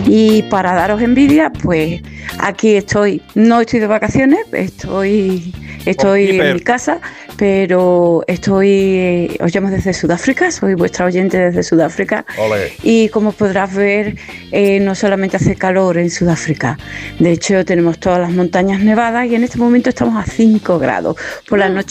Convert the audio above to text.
Y para daros envidia, pues aquí estoy, no estoy de vacaciones, estoy en mi casa, pero os llamo desde Sudáfrica, soy vuestra oyente desde Sudáfrica. Ole. Y como podrás ver, no solamente hace calor en Sudáfrica, de hecho tenemos todas las montañas nevadas y en este momento estamos a 5 grados. Por la noche